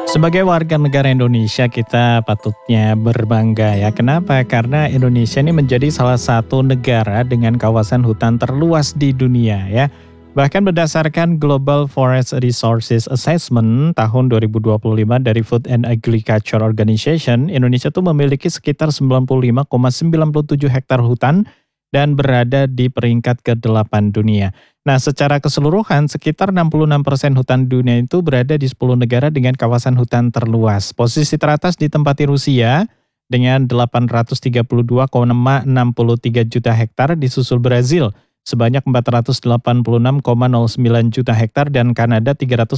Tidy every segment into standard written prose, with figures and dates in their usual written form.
Sebagai warga negara Indonesia kita patutnya berbangga ya. Kenapa? Karena Indonesia ini menjadi salah satu negara dengan kawasan hutan terluas di dunia ya. Bahkan berdasarkan Global Forest Resources Assessment tahun 2025 dari Food and Agriculture Organization, Indonesia tuh memiliki sekitar 95,97 hektar hutan dan berada di peringkat ke-8 dunia. Nah, secara keseluruhan sekitar 66% hutan dunia itu berada di 10 negara dengan kawasan hutan terluas. Posisi teratas ditempati Rusia dengan 832,63 juta hektar, disusul Brazil sebanyak 486,09 juta hektar dan Kanada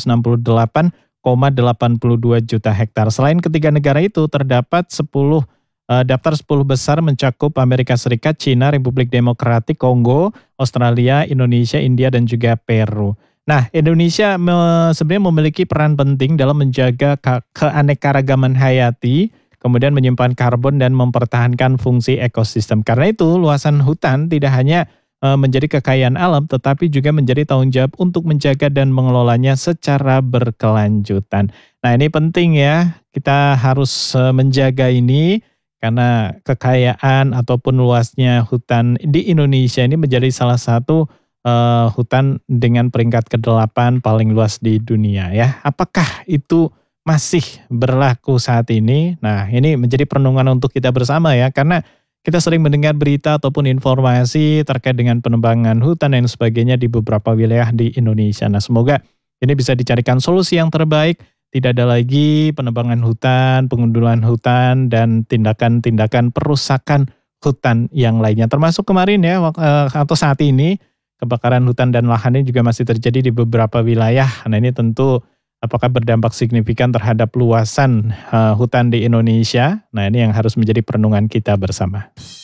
368,82 juta hektar. Selain ketiga negara itu terdapat daftar 10 besar mencakup Amerika Serikat, China, Republik Demokratik Kongo, Australia, Indonesia, India, dan juga Peru. Nah, Indonesia sebenarnya memiliki peran penting dalam menjaga keanekaragaman hayati, kemudian menyimpan karbon dan mempertahankan fungsi ekosistem. Karena itu, luasan hutan tidak hanya menjadi kekayaan alam, tetapi juga menjadi tanggung jawab untuk menjaga dan mengelolanya secara berkelanjutan. Nah, ini penting ya, kita harus menjaga ini, karena kekayaan ataupun luasnya hutan di Indonesia ini menjadi salah satu hutan dengan peringkat ke-8 paling luas di dunia ya. Apakah itu masih berlaku saat ini? Nah, ini menjadi perenungan untuk kita bersama ya, karena kita sering mendengar berita ataupun informasi terkait dengan penebangan hutan dan sebagainya di beberapa wilayah di Indonesia. Nah, semoga ini bisa dicarikan solusi yang terbaik. Tidak ada lagi penebangan hutan, pengundulan hutan, dan tindakan-tindakan perusakan hutan yang lainnya. Termasuk kemarin ya, atau saat ini, kebakaran hutan dan lahan ini juga masih terjadi di beberapa wilayah. Nah, ini tentu apakah berdampak signifikan terhadap luasan hutan di Indonesia? Nah, ini yang harus menjadi perenungan kita bersama.